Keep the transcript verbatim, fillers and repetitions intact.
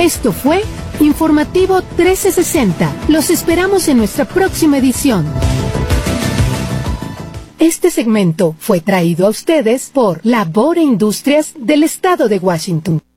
Esto fue Informativo trescientos sesenta. Los esperamos en nuestra próxima edición. Este segmento fue traído a ustedes por Labor e Industrias del Estado de Washington.